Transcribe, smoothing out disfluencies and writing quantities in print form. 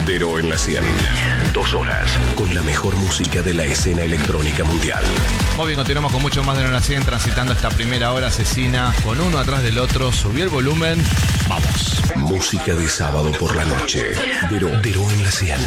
Dero en la 100. 2 horas con la mejor música de la escena electrónica mundial. Muy bien, continuamos con mucho más de Dero en la 100, transitando esta primera hora asesina con uno atrás del otro. Subí el volumen, vamos. Música de sábado por la noche. Dero en la 100.